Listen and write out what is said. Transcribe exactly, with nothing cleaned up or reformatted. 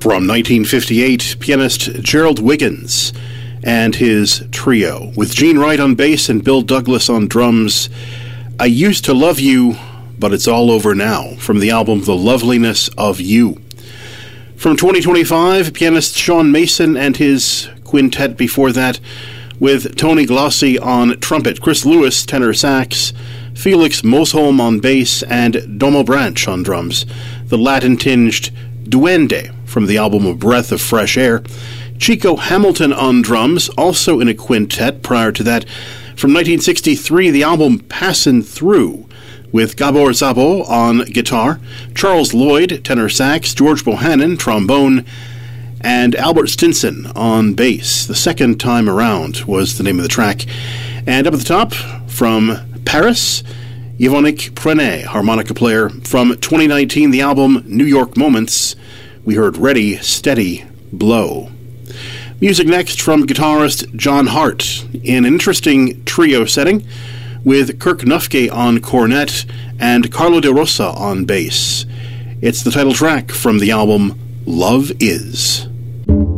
From nineteen fifty-eight, pianist Gerald Wiggins and his trio, with Gene Wright on bass and Bill Douglas on drums, I Used to Love You, But It's All Over Now, from the album The Loveliness of You. From twenty twenty-five, pianist Sean Mason and his quintet before that, with Tony Glossi on trumpet, Chris Lewis tenor sax, Felix Mosholm on bass, and Domo Branch on drums, the Latin-tinged Duende from the album A Breath of Fresh Air. Chico Hamilton on drums, also in a quintet prior to that. From nineteen sixty-three, the album Passin' Through, with Gabor Szabo on guitar, Charles Lloyd, tenor sax, George Bohannon, trombone, and Albert Stinson on bass. The second time around was the name of the track. And up at the top, from Paris, Yvonne Prenet, harmonica player. From twenty nineteen, the album New York Moments, we heard Ready, Steady, Blow. Music next from guitarist John Hart in an interesting trio setting with Kirk Nufke on cornet and Carlo De Rosa on bass. It's the title track from the album Love Is.